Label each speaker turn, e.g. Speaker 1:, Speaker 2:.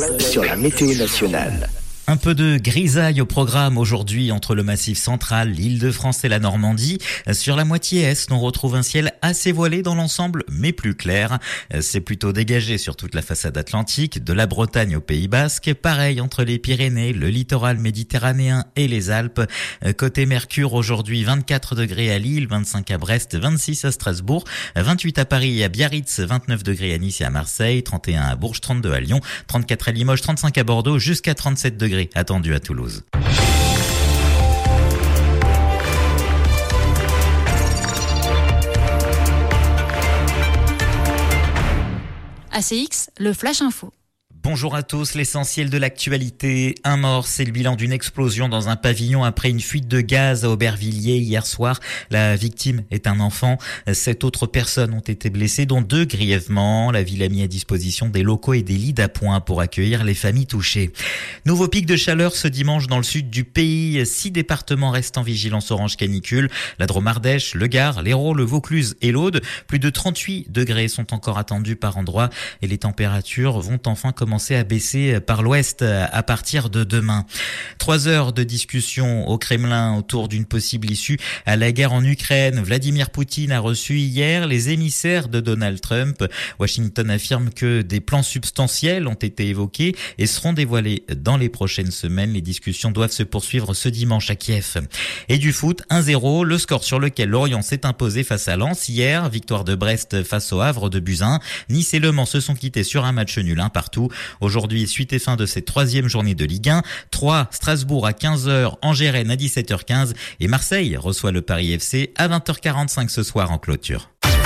Speaker 1: sur la météo nationale.
Speaker 2: Un peu de grisaille au programme aujourd'hui entre le Massif central, l'Île-de-France et la Normandie. Sur la moitié est, on retrouve un ciel assez voilé dans l'ensemble, mais plus clair. C'est plutôt dégagé sur toute la façade atlantique, de la Bretagne au Pays Basque. Pareil entre les Pyrénées, le littoral méditerranéen et les Alpes. Côté Mercure, aujourd'hui 24 degrés à Lille, 25 à Brest, 26 à Strasbourg, 28 à Paris et à Biarritz, 29 degrés à Nice et à Marseille, 31 à Bourges, 32 à Lyon, 34 à Limoges, 35 à Bordeaux, jusqu'à 37 degrés attendu à Toulouse.
Speaker 3: ACX, le Flash Info.
Speaker 2: Bonjour à tous, l'essentiel de l'actualité. Un mort, c'est le bilan d'une explosion dans un pavillon après une fuite de gaz à Aubervilliers hier soir. La victime est un enfant. 7 autres personnes ont été blessées, dont 2 grièvement. La ville a mis à disposition des locaux et des lits d'appoint pour accueillir les familles touchées. Nouveau pic de chaleur ce dimanche dans le sud du pays. 6 départements restent en vigilance orange canicule. La Drôme-Ardèche, le Gard, l'Hérault, le Vaucluse et l'Aude. Plus de 38 degrés sont encore attendus par endroit et les températures vont enfin commencer à baisser par l'ouest à partir de demain. 3 heures de discussion au Kremlin autour d'une possible issue à la guerre en Ukraine. Vladimir Poutine a reçu hier les émissaires de Donald Trump. Washington affirme que des plans substantiels ont été évoqués et seront dévoilés dans les prochaines semaines. Les discussions doivent se poursuivre ce dimanche à Kiev. Et du foot, 1-0, le score sur lequel Lorient s'est imposé face à Lens hier. Victoire de Brest face au Havre de Buzyn. Nice et Le Mans se sont quittés sur un match nul, 1 partout. Aujourd'hui, suite et fin de cette 3e journée de Ligue 1. 3, Strasbourg à 15h, Angers-Rennes à 17h15 et Marseille reçoit le Paris FC à 20h45 ce soir en clôture.